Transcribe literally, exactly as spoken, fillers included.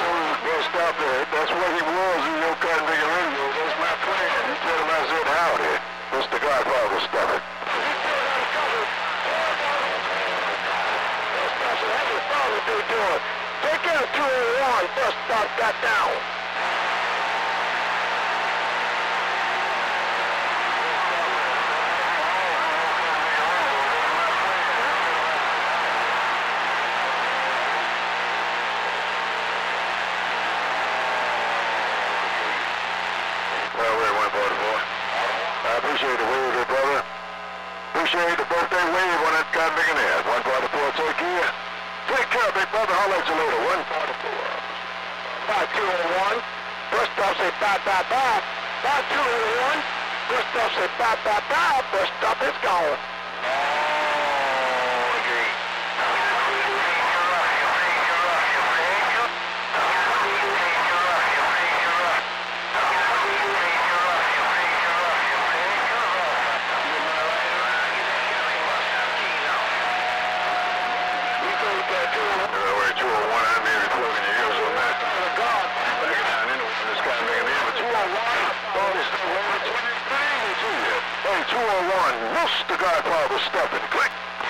Well, stop there. That's where he was in your cotton picking radio. That's my friend. You tell him I said howdy. Mister Godfather, stop it. Take out two oh one, bus stop got down. Well, we're one forty-four. I appreciate the wave here, brother. Appreciate the birthday wave on that cotton picking air. one forty-four, take care. Take care, big brother. I'll let you later. one forty-four. five two oh one. Bus stop say bye, bye, bye. five two oh one. Bus stop say bye, bye, bye. Bus stop is gone. Hey, two oh one, Mister Godfather, step in. Click.